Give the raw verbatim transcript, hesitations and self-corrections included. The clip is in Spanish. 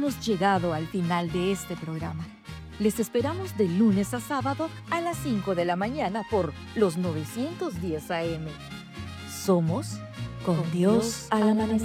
hemos llegado al final de este programa. Les esperamos de lunes a sábado a las cinco de la mañana por los novecientos diez A M. Somos Con Dios al Amanecer.